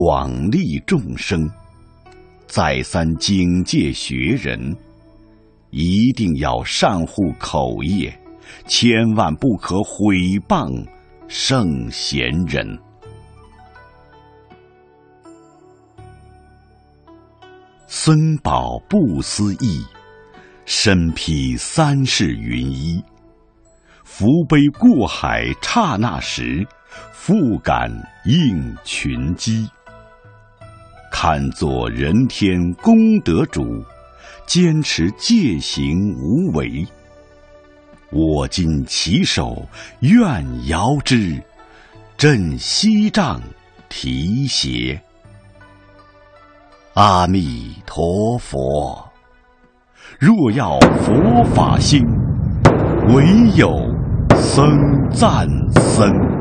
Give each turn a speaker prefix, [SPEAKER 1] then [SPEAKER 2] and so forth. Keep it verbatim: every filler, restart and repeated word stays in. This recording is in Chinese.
[SPEAKER 1] 广利众生，再三警戒学人，一定要善护口业，千万不可毁谤圣贤人。僧宝不思议，身披三世云衣。福杯过海刹那时，复感应群机。看作人天功德主，坚持戒行无为。我今起手，愿遥之，振西杖提携。阿弥陀佛。若要佛法兴，唯有僧赞僧。